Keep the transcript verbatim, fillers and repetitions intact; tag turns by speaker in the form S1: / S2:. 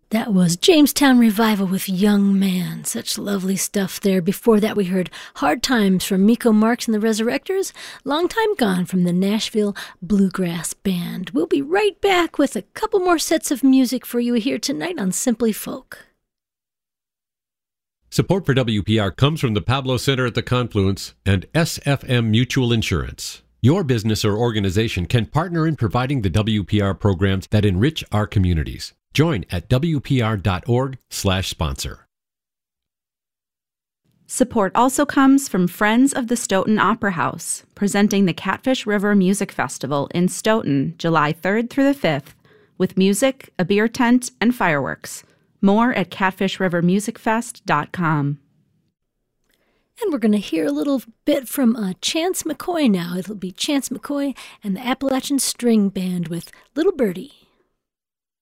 S1: That was Jamestown Revival with Young Man. Such lovely stuff there. Before that, we heard Hard Times from Miko Marks and the Resurrectors, Long Time Gone from the Nashville Bluegrass Band. We'll be right back with a couple more sets of music for you here tonight on Simply Folk.
S2: Support for W P R comes from the Pablo Center at the Confluence and S F M Mutual Insurance. Your business or organization can partner in providing the W P R programs that enrich our communities. Join at W P R dot org slash sponsor.
S3: Support also comes from Friends of the Stoughton Opera House, presenting the Catfish River Music Festival in Stoughton, July third through the fifth, with music, a beer tent, and fireworks. More at catfish river music fest dot com.
S1: And we're going to hear a little bit from uh, Chance McCoy now. It'll be Chance McCoy and the Appalachian String Band with Little Birdie.